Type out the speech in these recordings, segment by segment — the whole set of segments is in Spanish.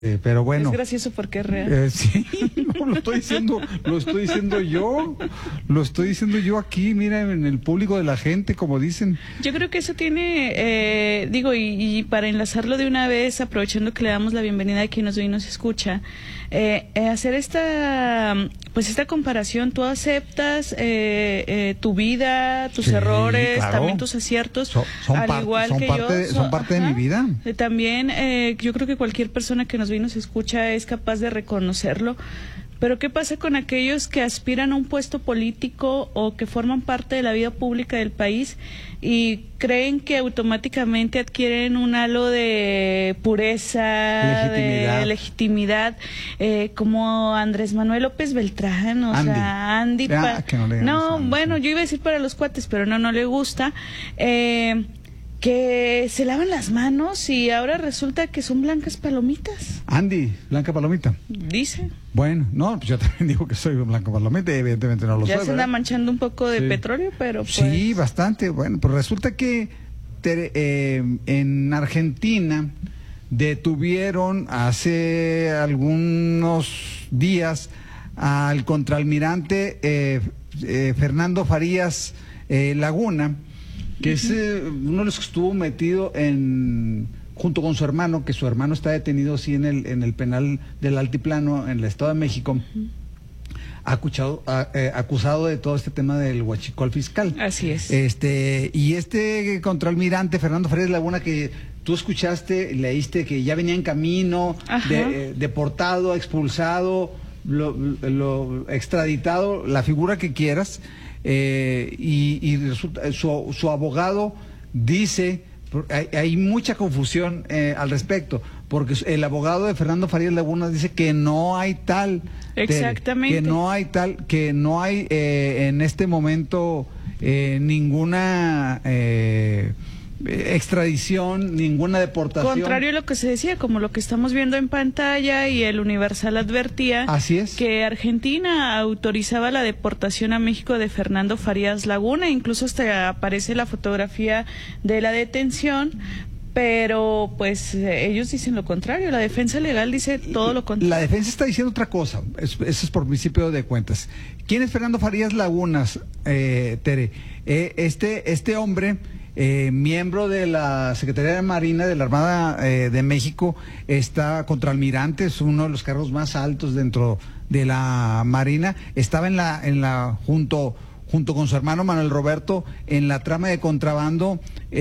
Pero bueno. Es gracioso porque es real. Sí, no, lo estoy diciendo yo aquí, mira, en el público de la gente, como dicen. Yo creo que eso tiene, y para enlazarlo de una vez, aprovechando que le damos la bienvenida a quien nos ve y nos escucha, hacer esta comparación. Tú aceptas tu vida, tus errores, claro. También tus aciertos, al igual que yo. Son parte de mi vida. También yo creo que cualquier persona que nos ve y nos escucha es capaz de reconocerlo. Pero ¿qué pasa con aquellos que aspiran a un puesto político o que forman parte de la vida pública del país y creen que automáticamente adquieren un halo de pureza, de legitimidad, como Andrés Manuel López Beltrán, Andy? Bueno, yo iba a decir para los cuates, pero no le gusta. Que se lavan las manos y ahora resulta que son blancas palomitas. Andy, blanca palomita. Dice. Bueno, no, pues yo también digo que soy blanca palomita, evidentemente no lo soy. Ya se anda manchando un poco de petróleo, pero pues... Sí, bastante. Bueno, pues resulta que en Argentina detuvieron hace algunos días al contraalmirante Fernando Farías Laguna, que es uno de los que estuvo metido junto con su hermano, que su hermano está detenido sí en el penal del Altiplano en el Estado de México, acusado de todo este tema del huachicol fiscal. Así es. Y este contraalmirante Fernando Farías Laguna, que tú escuchaste, leíste que ya venía en camino, deportado, expulsado, lo extraditado, la figura que quieras. Y resulta, su abogado dice, hay mucha confusión al respecto, porque el abogado de Fernando Farías Laguna dice que no hay tal, exactamente, que no hay en este momento ninguna extradición, ninguna deportación. Contrario a lo que se decía, como lo que estamos viendo en pantalla, y el Universal advertía. Así es. Que Argentina autorizaba la deportación a México de Fernando Farías Laguna, incluso hasta aparece la fotografía de la detención. Pero pues ellos dicen lo contrario, la defensa legal dice todo lo contrario. La defensa está diciendo otra cosa, eso es por principio de cuentas. ¿Quién es Fernando Farías Lagunas, Tere? Este hombre, miembro de la Secretaría de Marina de la Armada de México, está contraalmirante, es uno de los cargos más altos dentro de la Marina, estaba junto con su hermano Manuel Roberto en la trama de contrabando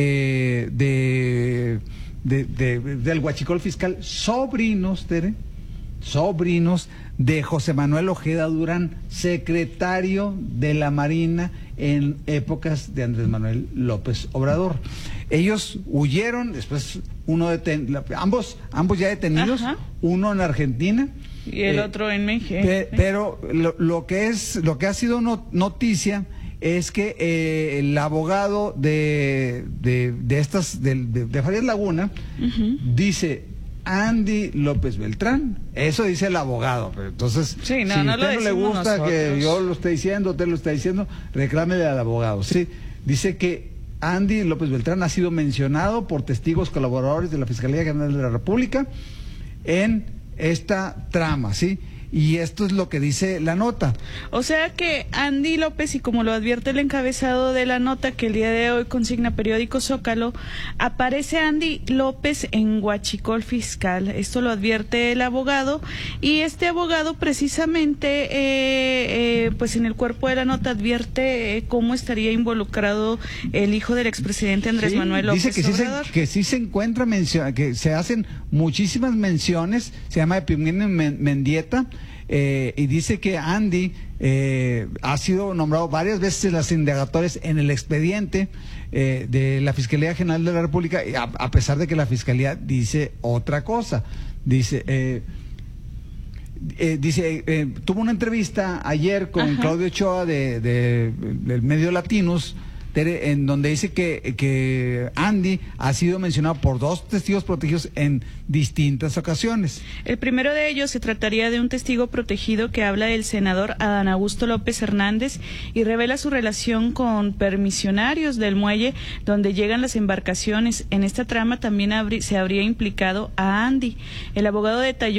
del huachicol fiscal, sobrinos, Tere, sobrinos de José Manuel Ojeda Durán, secretario de la Marina en épocas de Andrés Manuel López Obrador. Ellos huyeron, después ambos ya detenidos, uno en Argentina y el otro en México. Pero lo que ha sido noticia es que el abogado de Farías Laguna dice Andy López Beltrán, eso dice el abogado, pero entonces sí, si a usted no le gusta nosotros, que yo lo esté diciendo, usted lo está diciendo, reclámele al abogado. Sí, dice que Andy López Beltrán ha sido mencionado por testigos colaboradores de la Fiscalía General de la República en esta trama, ¿sí? Y esto es lo que dice la nota. O sea que Andy López, y como lo advierte el encabezado de la nota que el día de hoy consigna periódico Zócalo, aparece Andy López en huachicol fiscal. Esto lo advierte el abogado, y este abogado precisamente pues en el cuerpo de la nota advierte cómo estaría involucrado el hijo del expresidente Andrés Manuel López Obrador. Dice que sí se encuentra que se hacen muchísimas menciones, se llama Epigmenio Mendieta, y dice que Andy ha sido nombrado varias veces en las indagatorias en el expediente de la Fiscalía General de la República, a pesar de que la Fiscalía dice otra cosa. Dice tuvo una entrevista ayer con Claudio Ochoa del medio Latinos, en donde dice que Andy ha sido mencionado por 2 testigos protegidos en distintas ocasiones. El primero de ellos se trataría de un testigo protegido que habla del senador Adán Augusto López Hernández y revela su relación con permisionarios del muelle donde llegan las embarcaciones. En esta trama también se habría implicado a Andy. El abogado detalló